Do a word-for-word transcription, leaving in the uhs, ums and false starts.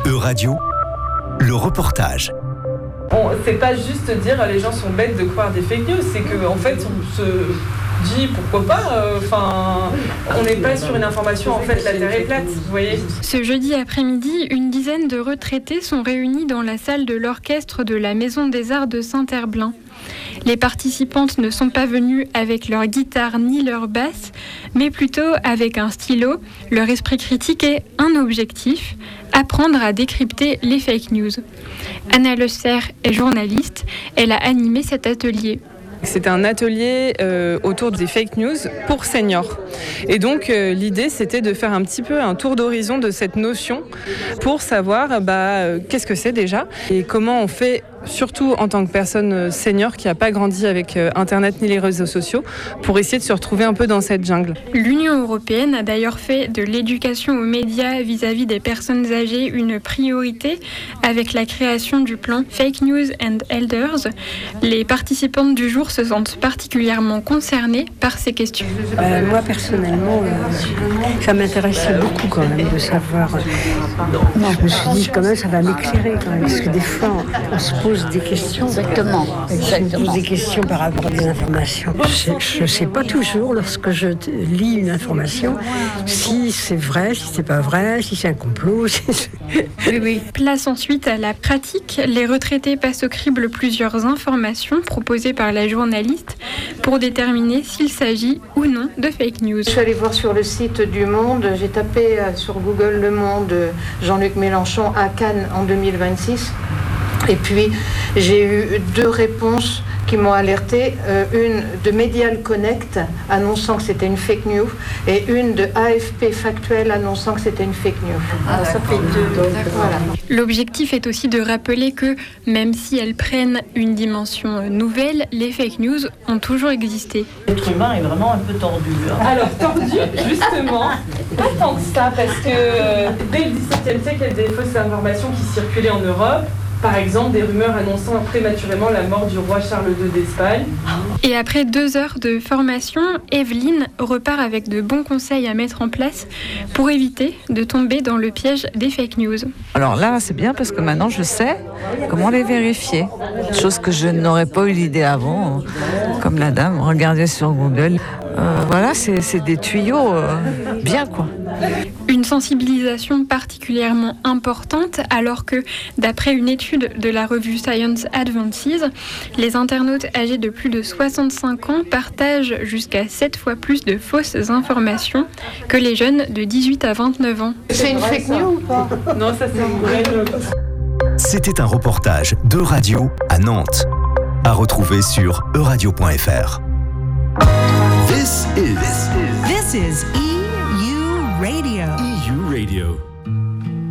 E-Radio, le reportage. Bon, c'est pas juste dire les gens sont bêtes de croire des fake news, c'est qu'en en fait on se dit pourquoi pas, enfin euh, on n'est pas sur une information, en fait la terre est plate, vous voyez. Ce jeudi après-midi, une dizaine de retraités sont réunis dans la salle de l'orchestre de la Maison des Arts de Saint-Herblain. Les participantes ne sont pas venues avec leur guitare ni leur basse, mais plutôt avec un stylo, leur esprit critique et un objectif, apprendre à décrypter les fake news. Anna Le Serre est journaliste, elle a animé cet atelier. C'était un atelier euh, autour des fake news pour seniors. Et donc euh, l'idée c'était de faire un petit peu un tour d'horizon de cette notion pour savoir bah, euh, qu'est-ce que c'est déjà et comment on fait, surtout en tant que personne senior qui n'a pas grandi avec euh, Internet ni les réseaux sociaux, pour essayer de se retrouver un peu dans cette jungle. L'Union européenne a d'ailleurs fait de l'éducation aux médias vis-à-vis des personnes âgées une priorité avec la création du plan Fake News and Elders. Les participantes du jour se sentent particulièrement concernées par ces questions. Euh, moi personnellement, euh, ça m'intéressait beaucoup quand même de savoir. Euh, je me suis dit quand même ça va m'éclairer quand même, parce que des fois on, on se pose des questions. Exactement. On se pose des questions par rapport à des informations. Je ne sais pas toujours lorsque je lis une information si c'est vrai, si c'est pas vrai, si c'est un complot. Si c'est... Oui, oui. Place ensuite à la pratique. Les retraités passent au crible plusieurs informations proposées par la journaliste pour déterminer s'il s'agit ou non de fake news. Je suis allée voir sur le site du Monde, j'ai tapé sur Google Le Monde Jean-Luc Mélenchon à Cannes en deux mille vingt-six. Et puis, j'ai eu deux réponses qui m'ont alertée. Euh, une de Medial Connect, annonçant que c'était une fake news, et une de A F P Factuel, annonçant que c'était une fake news. Ah, ça fait deux. Donc, voilà. L'objectif est aussi de rappeler que, même si elles prennent une dimension nouvelle, les fake news ont toujours existé. L'être humain est vraiment un peu tordu. Hein. Alors, tordu, justement, pas tant que ça, parce que euh, dès le dix-septième siècle, il y a des fausses informations qui circulaient en Europe. Par exemple, des rumeurs annonçant prématurément la mort du roi Charles deux d'Espagne. Et après deux heures de formation, Evelyne repart avec de bons conseils à mettre en place pour éviter de tomber dans le piège des fake news. Alors là, c'est bien parce que maintenant, je sais comment les vérifier. Chose que je n'aurais pas eu l'idée avant, comme la dame, regarder sur Google. Euh, voilà, c'est, c'est des tuyaux euh, bien, quoi. Une sensibilisation particulièrement importante alors que, d'après une étude de la revue Science Advances, les internautes âgés de plus de soixante-cinq ans partagent jusqu'à sept fois plus de fausses informations que les jeunes de dix-huit à vingt-neuf ans. C'est une fake news ou pas ? Non, ça c'est une vraie news. C'était un reportage d'E-Radio à Nantes. À retrouver sur e radio point f r. This is This is E U Radio. E U Radio.